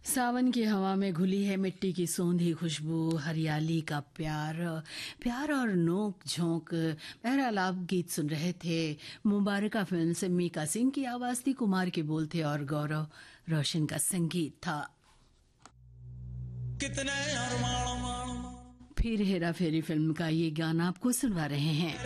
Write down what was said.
सावन की हवा में घुली है मिट्टी की सोंधी खुशबू, हरियाली का प्यार प्यार और नोक झोंक। बहरहाल आप गीत सुन रहे थे मुबारका फिल्म से। मीका सिंह की आवाज थी, कुमार के बोल थे और गौरव रोशन का संगीत था। कितने फिर हेरा फेरी फिल्म का ये गाना आपको सुनवा रहे हैं।